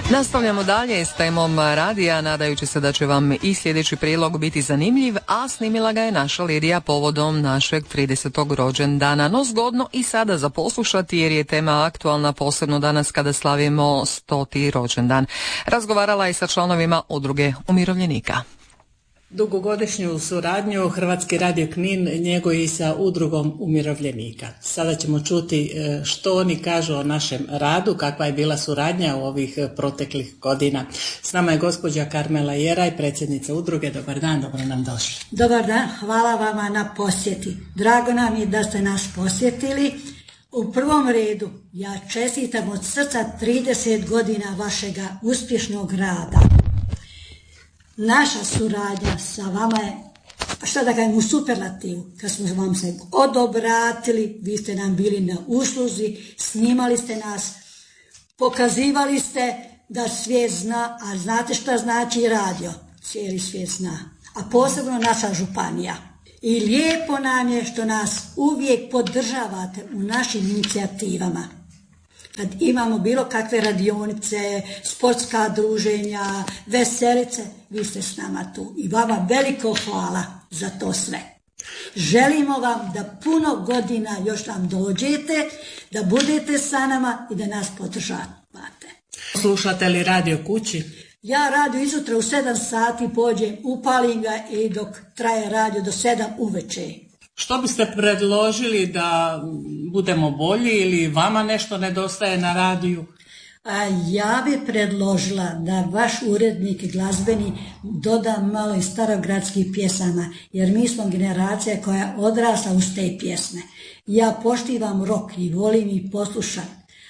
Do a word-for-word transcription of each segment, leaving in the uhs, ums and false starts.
Nastavljamo dalje s temom radija, nadajući se da će vam i sljedeći prilog biti zanimljiv, a snimila ga je naša Lidija povodom našeg tridesetog rođendana. No zgodno i sada za poslušati jer je tema aktualna, posebno danas kada slavimo stoti rođendan. Razgovarala je sa članovima Udruge umirovljenika. Dugogodišnju suradnju Hrvatski radio Knin njeguje i sa Udrugom umirovljenika. Sada ćemo čuti što oni kažu o našem radu, kakva je bila suradnja u ovih proteklih godina. S nama je gospođa Karmela Jeraj, predsjednica udruge. Dobar dan, dobro nam došli. Dobar dan, hvala vama na posjeti. Drago nam je da ste nas posjetili. U prvom redu ja čestitam od srca trideset godina vašega uspješnog rada. Naša suradnja sa vama je, šta da kažem, u superlativu. Kad smo vam se odobratili, vi ste nam bili na usluzi, snimali ste nas, pokazivali ste da svijet zna, a znate šta znači radio? Cijeli svijet zna, a posebno naša županija. I lijepo nam je što nas uvijek podržavate u našim inicijativama. Kad imamo bilo kakve radionice, sportska druženja, veselice, vi ste s nama tu. I vama veliko hvala za to sve. Želimo vam da puno godina još nam dođete, da budete sa nama i da nas podržavate. Slušate li radio kući? Ja radio izutra u sedam sati, pođem, upalim ga i dok traje radio do sedam uveče. Što biste predložili da budemo bolji ili vama nešto nedostaje na radiju? A ja bi predložila da vaš urednik glazbeni doda malo i starogradskih pjesama, jer mi smo generacija koja odrasla uz te pjesme. Ja poštivam rock i volim i poslušat,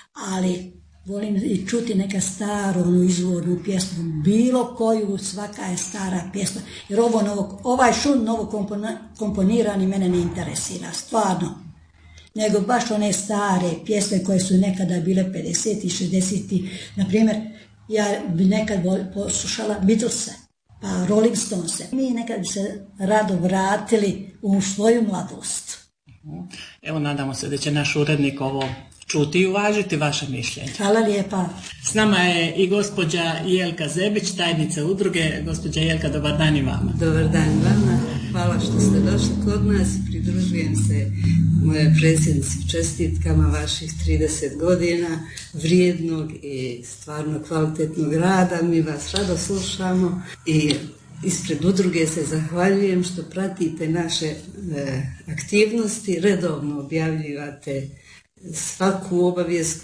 ali volim i čuti neka staru, onu izvornu pjesmu, bilo koju, svaka je stara pjesma, jer ovo novo, ovaj šum novo komponirani mene ne interesira, stvarno. Nego baš one stare pjesme koje su nekada bile pedeseti, šezdeseti, na primjer, ja bi nekad poslušala Beatlese, pa Rolling Stonese. Mi nekad bi se rado vratili u svoju mladost. Evo, nadamo se da će naš urednik ovo čuti i uvažiti vaše mišljenje. Hvala lijepa. S nama je i gospođa Jelka Zebić, tajnica udruge. Gospođa Jelka, dobar dan i vama. Dobar dan vama. Hvala što ste došli kod nas. Pridružujem se moje predsjednici čestitkama vaših trideset godina vrijednog i stvarno kvalitetnog rada. Mi vas rado slušamo i ispred udruge se zahvaljujem što pratite naše e, aktivnosti, redovno objavljivate svaku obavijest